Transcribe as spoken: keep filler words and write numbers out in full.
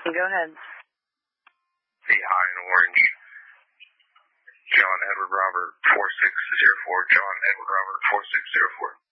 Go ahead. The high in orange. John Edward Robert four six zero four. John Edward Robert four six zero four.